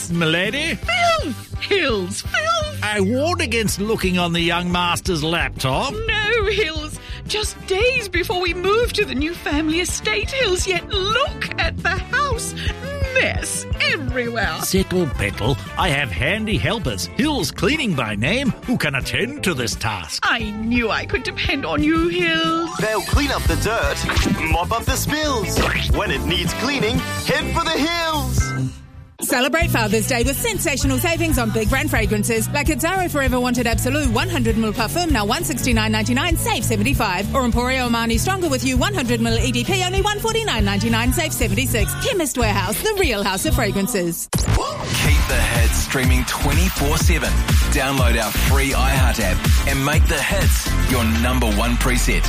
Yes, milady? Filth! Hills, filth! I warned against looking on the young master's laptop. No, Hills. Just days before we move to the new family estate, Hills, yet look at the house. Mess everywhere. Settle, Petal. I have handy helpers, Hills Cleaning by name, who can attend to this task. I knew I could depend on you, Hills. They'll clean up the dirt, mop up the spills. When it needs cleaning, head for the hills. Celebrate Father's Day with sensational savings on big brand fragrances like Azzaro Forever Wanted Absolute 100ml Parfum, now $169.99, save $75. Or Emporio Armani Stronger With You 100ml EDP, only $149.99, save $76. Chemist Warehouse, the real house of fragrances. Keep the hits streaming 24/7. Download our free iHeart app and make the hits your number one preset.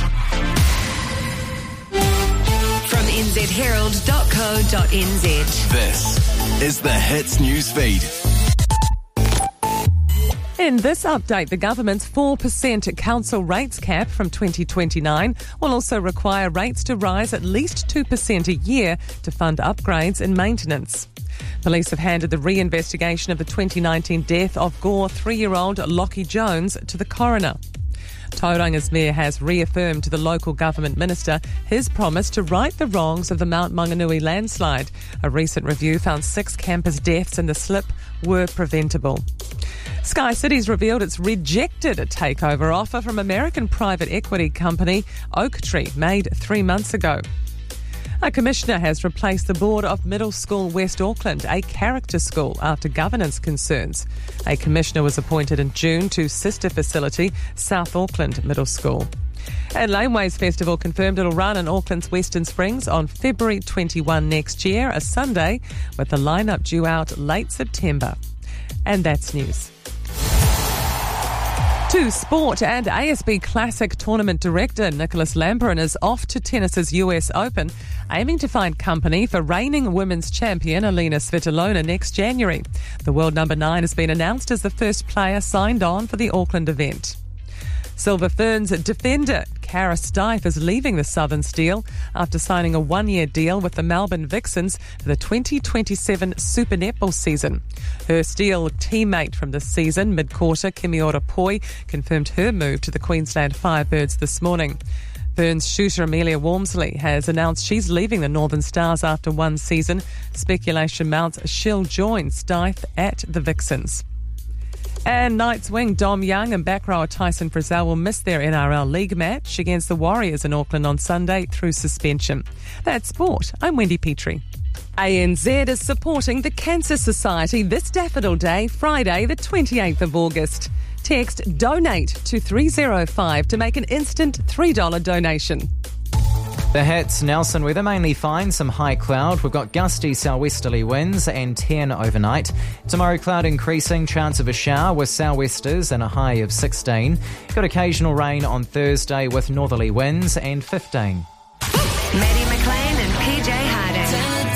From nzherald.co.nz. This is the Hits News Feed. In this update, the government's 4% council rates cap from 2029 will also require rates to rise at least 2% a year to fund upgrades and maintenance. Police have handed the re-investigation of the 2019 death of Gore 3-year-old Lockie Jones to the coroner. Tauranga's mayor has reaffirmed to the local government minister his promise to right the wrongs of the Mount Maunganui landslide. A recent review found 6 campers' deaths in the slip were preventable. Sky City's revealed it's rejected a takeover offer from American private equity company Oaktree, made 3 months ago. A commissioner has replaced the board of Middle School West Auckland, a character school, after governance concerns. A commissioner was appointed in June to sister facility South Auckland Middle School. And Laneways Festival confirmed it'll run in Auckland's Western Springs on February 21 next year, a Sunday, with the lineup due out late September. And that's news. To sport, and ASB Classic Tournament Director Nicholas Lamperin is off to tennis's US Open, aiming to find company for reigning women's champion Alina Svitolina next January. The world number 9 has been announced as the first player signed on for the Auckland event. Silver Ferns defender Cara Stife is leaving the Southern Steel after signing a 1-year deal with the Melbourne Vixens for the 2027 Super Netball season. Her Steel teammate from this season, mid-quarter Kimiora Poi, confirmed her move to the Queensland Firebirds this morning. Ferns shooter Amelia Walmsley has announced she's leaving the Northern Stars after one season. Speculation mounts she'll join Stife at the Vixens. And Knights wing Dom Young and back rower Tyson Frizzell will miss their NRL League match against the Warriors in Auckland on Sunday through suspension. That's sport. I'm Wendy Petrie. ANZ is supporting the Cancer Society this Daffodil Day, Friday the 28th of August. Text DONATE to 305 to make an instant $3 donation. The hits, Nelson weather, mainly fine, some high cloud. We've got gusty southwesterly winds and 10 overnight. Tomorrow, cloud increasing, chance of a shower with southwesters and a high of 16. Got occasional rain on Thursday with northerly winds and 15. Maddie McLean and PJ Harding.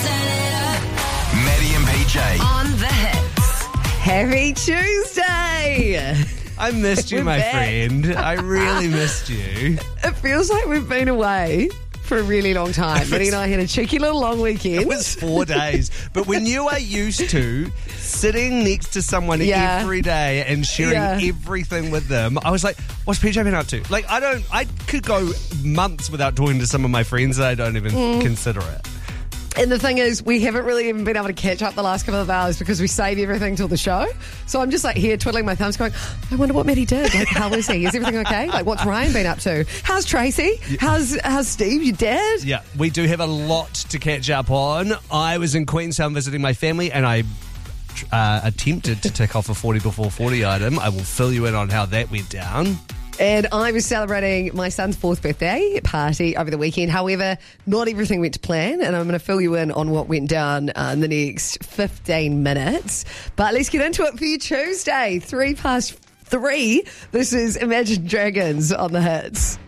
Maddie and PJ. On the hits. Happy Tuesday! I missed you, my friend. I really missed you. It feels like we've been away for a really long time. Maddie and I had a cheeky little long weekend. It was 4 days. But when you are used to sitting next to someone every day and sharing everything with them, I was like, what's PJ been up to? Like, I could go months without talking to some of my friends and I don't even consider it. And the thing is, we haven't really even been able to catch up the last couple of hours because we save everything till the show. So I'm just like here twiddling my thumbs going, I wonder what Maddie did. Like, how is he? Is everything okay? Like, what's Ryan been up to? How's Tracy? How's Steve, your dad? Yeah, we do have a lot to catch up on. I was in Queenstown visiting my family and I attempted to tick off a 40 before 40 item. I will fill you in on how that went down. And I was celebrating my son's 4th birthday party over the weekend. However, not everything went to plan, and I'm going to fill you in on what went down in the next 15 minutes. But let's get into it for you Tuesday, 3 past 3. This is Imagine Dragons on the hits.